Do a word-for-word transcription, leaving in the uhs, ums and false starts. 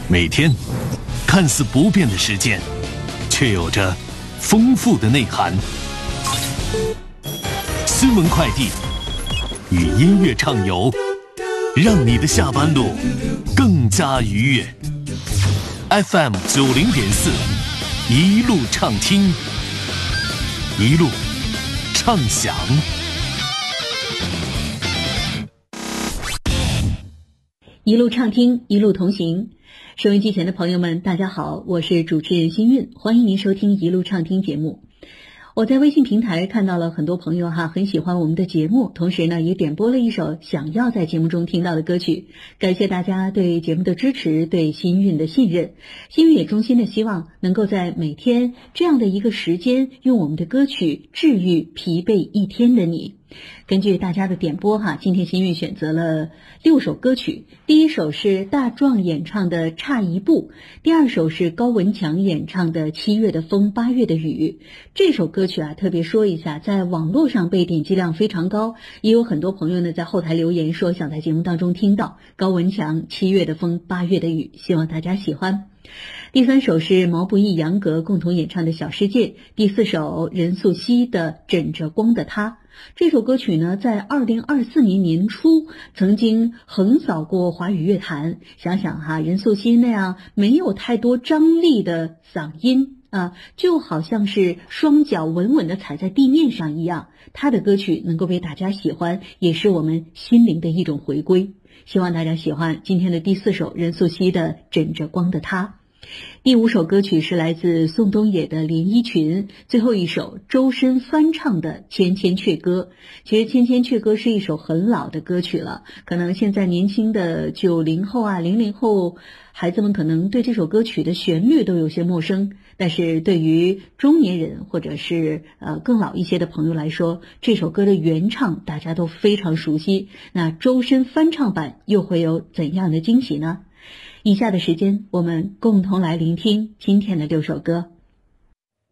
每天看似不变的时间，却有着丰富的内涵。新闻快递与音乐畅游，让你的下班路更加愉悦。F M 九零点四，一路畅听，一路畅享。 一路畅听，一路同行。收音机前的朋友们，大家好，我是主持人新韵，欢迎您收听一路畅听节目。我在微信平台看到了很多朋友哈，很喜欢我们的节目，同时呢也点播了一首想要在节目中听到的歌曲。感谢大家对节目的支持，对新韵的信任。新韵也衷心的希望能够在每天这样的一个时间，用我们的歌曲治愈疲惫一天的你。根据大家的点播哈，今天新韵选择了六首歌曲。第一首是大壮演唱的《差一步》，第二首是高文强演唱的《七月的风，八月的雨》。这首歌曲啊，特别说一下，在网络上被点击量非常高，也有很多朋友呢在后台留言说想在节目当中听到高文强《七月的风，八月的雨》，希望大家喜欢。第三首是毛不易、杨格共同演唱的《小世界》，第四首任素汐的《枕着光的他》。这首歌曲呢，在二零二四年年初曾经横扫过华语乐坛。想想哈，任素汐那样没有太多张力的嗓音啊，就好像是双脚稳稳地踩在地面上一样。她的歌曲能够被大家喜欢，也是我们心灵的一种回归。希望大家喜欢今天的第四首任素汐的《枕着光的他》。第五首歌曲是来自宋冬野的《连衣裙》，最后一首周深翻唱的《千千阙歌》。其实《千千阙歌》是一首很老的歌曲了，可能现在年轻的九零后啊、零零后孩子们可能对这首歌曲的旋律都有些陌生，但是对于中年人或者是呃更老一些的朋友来说，这首歌的原唱大家都非常熟悉。那周深翻唱版又会有怎样的惊喜呢？以下的时间，我们共同来聆听今天的六首歌。